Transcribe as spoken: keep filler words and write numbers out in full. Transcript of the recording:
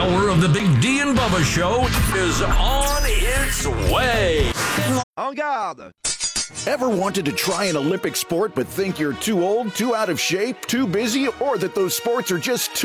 hour of the Big D and Bubba Show is on its way. En garde! Ever wanted to try an Olympic sport but think you're too old, too out of shape, too busy, or that those sports are just too